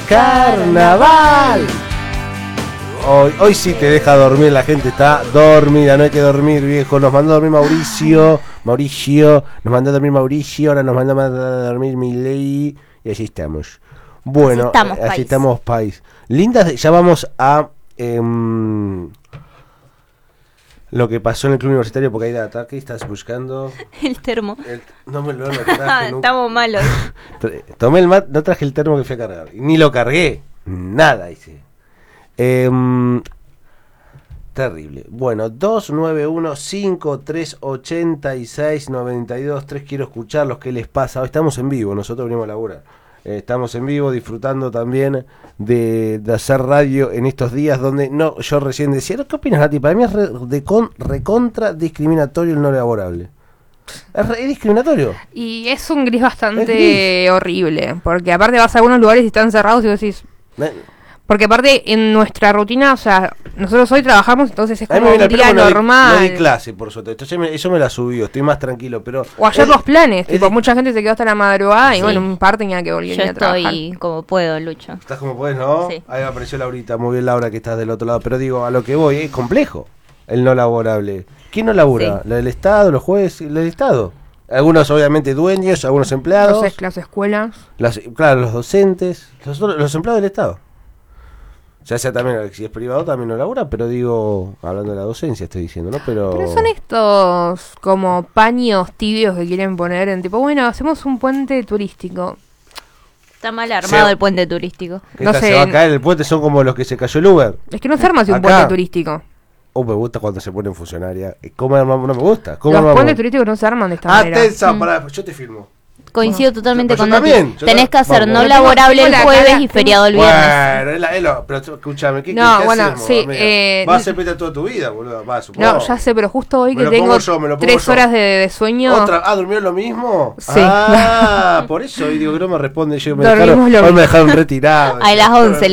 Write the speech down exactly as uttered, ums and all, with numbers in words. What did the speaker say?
carnaval. Hoy, hoy sí te deja dormir, la gente está dormida, no hay que dormir, viejo. Nos mandó a dormir Mauricio, Mauricio, nos mandó a dormir Mauricio, ahora nos mandó a dormir Milei y así estamos. Bueno, así estamos, así país. estamos país. Lindas, ya vamos a eh, lo que pasó en el club universitario, porque ahí de ataque estás buscando el termo. El, no me lo no traje, Estamos malos. Tomé el mat, no traje el termo que fui a cargar, ni lo cargué, nada hice. Eh, terrible. Bueno, dos nueve uno cinco tres ocho seis nueve dos tres. Quiero escucharlos, qué les pasa. Hoy estamos en vivo, nosotros venimos a laburar. Eh, estamos en vivo disfrutando también de, de hacer radio en estos días donde no, yo recién decía, ¿qué opinas, Nati? Para mí es re, de con, recontra discriminatorio el no laborable. Es, re, es discriminatorio. Y es un gris bastante gris. horrible, porque aparte vas a algunos lugares y están cerrados y vos decís... Eh. Porque aparte en nuestra rutina, o sea, nosotros hoy trabajamos, entonces es como un día no normal. No di clase, por suerte. Entonces me, eso me la subió, estoy más tranquilo, pero... O ayer los planes, tipo, de... mucha gente se quedó hasta la madrugada y sí. bueno, un par tenía que volver a trabajar. Yo estoy como puedo, Lucho. ¿Estás como puedes, no? Sí. Ahí apareció Laurita, muy bien Laura que estás del otro lado. Pero digo, a lo que voy, es complejo el no laborable. ¿Quién no labura? Sí. ¿El Estado, los jueces, el Estado? Algunos obviamente dueños, algunos empleados. Las, las escuelas. Las, claro, los docentes, los, los empleados del Estado. Ya sea también, si es privado también no labura, pero digo, hablando de la docencia estoy diciendo, ¿no? Pero, pero son estos como paños tibios que quieren poner en tipo, bueno, hacemos un puente turístico. Está mal armado se, el puente turístico. No sé, se va a caer el puente, son como los que se cayó el Uber. Es que no se arma así un puente turístico. Oh, me gusta cuando se ponen funcionaria. ¿Cómo no me gusta? ¿Cómo los armamos? puentes turísticos no se arman de esta ah, manera. Tensa, mm. pará, yo te filmo. Coincido bueno, totalmente con Nati. Tenés que hacer vamos, no vamos. laborable el jueves y feriado el viernes. Bueno, es la, es lo, pero escúchame, ¿qué, no, ¿qué bueno, hacemos? Sí, eh, vas a ser peta toda tu vida, boludo. Va, supongo. No, ya sé, pero justo hoy me que tengo yo, tres yo. horas de, de sueño. ¿Otra? Ah, ¿durmió lo mismo? Sí. Ah, por eso hoy digo que no me responde. Yo me Dormimos dejaron, lo hoy mismo. me dejaron retirado. A las once